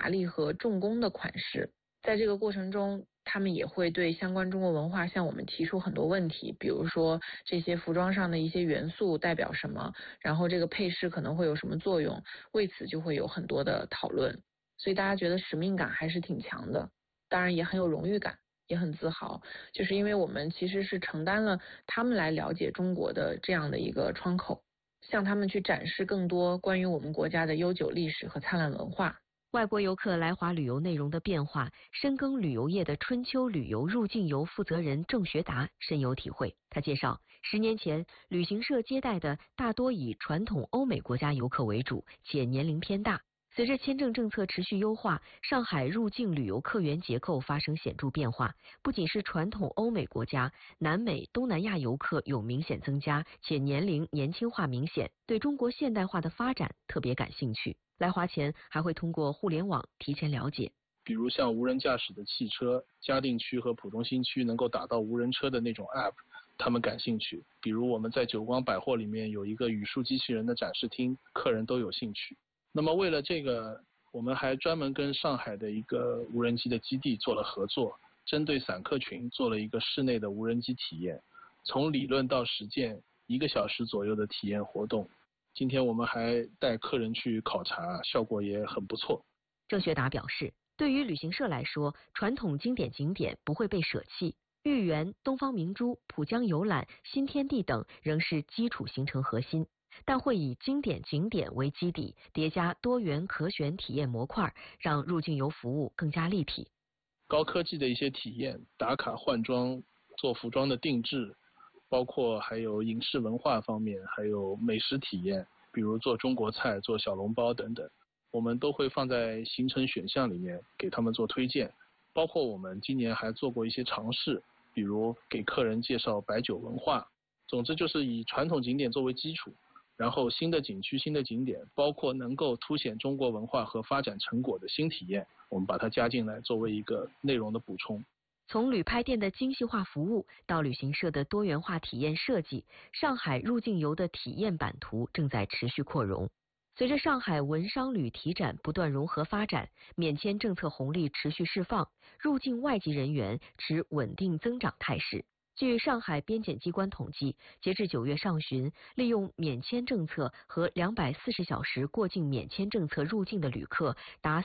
华丽和重工的款式。在这个过程中，他们也会对相关中国文化向我们提出很多问题，比如说这些服装上的一些元素代表什么，然后这个配饰可能会有什么作用，为此就会有很多的讨论。所以大家觉得使命感还是挺强的，当然也很有荣誉感，也很自豪，就是因为我们其实是承担了他们来了解中国的这样的一个窗口，向他们去展示更多关于我们国家的悠久历史和灿烂文化。 外国游客来华旅游内容的变化，深耕旅游业的春秋旅游入境游负责人郑学达深有体会。他介绍，10年前旅行社接待的大多以传统欧美国家游客为主，且年龄偏大。随着签证政策持续优化，上海入境旅游客源结构发生显著变化。不仅是传统欧美国家，南美、东南亚游客有明显增加，且年龄年轻化明显，对中国现代化的发展特别感兴趣。来华前还会通过互联网提前了解， 比如像无人驾驶的汽车，嘉定区和浦东新区能够打到无人车的那种 app， 他们感兴趣。比如我们在久光百货里面有一个语数机器人的展示厅，客人都有兴趣。那么为了这个，我们还专门跟上海的一个无人机的基地做了合作，针对散客群做了一个室内的无人机体验，从理论到实践1个小时左右的体验活动。今天我们还带客人去考察，效果也很不错。 郑学达表示，对于旅行社来说，传统经典景点不会被舍弃，豫园、东方明珠、浦江游览、新天地等仍是基础行程核心，但会以经典景点为基底，叠加多元可选体验模块，让入境游服务更加立体。 高科技的一些体验，打卡换装、做服装的定制，包括还有影视文化方面，还有美食体验，比如做中国菜、做小笼包等等，我们都会放在行程选项里面给他们做推荐。包括我们今年还做过一些尝试，比如给客人介绍白酒文化。总之就是以传统景点作为基础，然后新的景区、新的景点，包括能够凸显中国文化和发展成果的新体验，我们把它加进来作为一个内容的补充。 从旅拍店的精细化服务到旅行社的多元化体验设计，上海入境游的体验版图正在持续扩容。随着上海文商旅体展不断融合发展，免签政策红利持续释放，入境外籍人员持稳定增长态势。据上海边检机关统计，截至9月上旬，利用免签政策和240小时过境免签政策入境的旅客达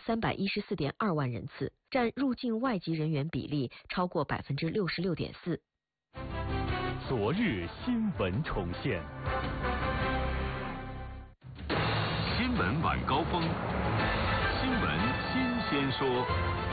314.2万人次，占入境外籍人员比例超过66.4%。 昨日新闻重现，新闻晚高峰，新闻新鲜说。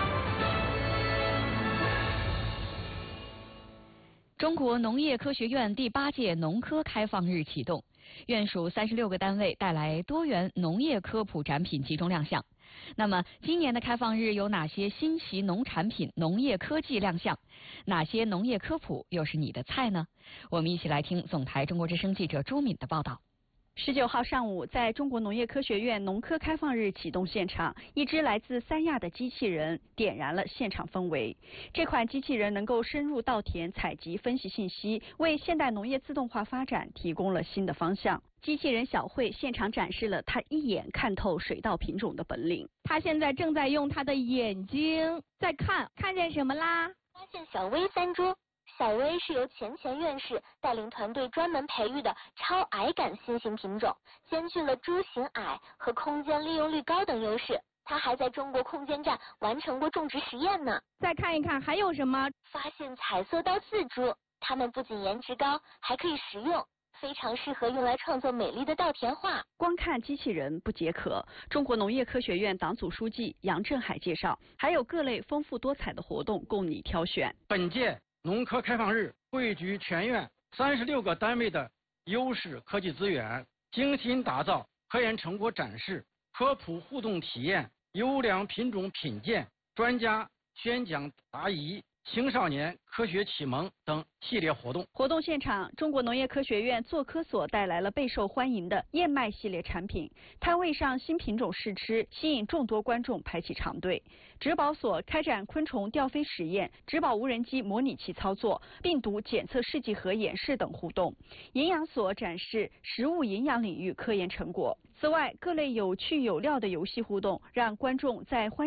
中国农业科学院第8届农科开放日启动，院属36个单位带来多元农业科普展品集中亮相。那么，今年的开放日有哪些新奇农产品、农业科技亮相？哪些农业科普又是你的菜呢？我们一起来听总台中国之声记者朱敏的报道。 19号上午，在中国农业科学院农科开放日启动现场，一只来自三亚的机器人点燃了现场氛围。这款机器人能够深入稻田采集分析信息，为现代农业自动化发展提供了新的方向。机器人小慧现场展示了她一眼看透水稻品种的本领。 她现在正在用她的眼睛在看见什么啦？ 发现小薇3株。小薇是由钱院士带领团队专门培育的超矮杆新型品种，兼具了株型矮和空间利用率高等优势。它还在中国空间站完成过种植实验呢。 再看一看还有什么？ 发现彩色稻4株，它们不仅颜值高，还可以食用，非常适合用来创作美丽的稻田画。 光看机器人不解渴，中国农业科学院党组书记杨振海介绍，还有各类丰富多彩的活动供你挑选。 本届农科开放日汇聚全院36个单位的优势科技资源，精心打造科研成果展示、科普互动体验、优良品种品鉴、专家宣讲答疑、青少年科学启蒙等系列活动。 活动现场，中国农业科学院做科所带来了备受欢迎的燕麦系列产品，摊位上新品种试吃，吸引众多观众排起长队。植保所开展昆虫吊飞实验、植保无人机模拟器操作、病毒检测试剂盒演示等互动。营养所展示食物营养领域科研成果。此外，各类有趣有料的游戏互动，让观众在欢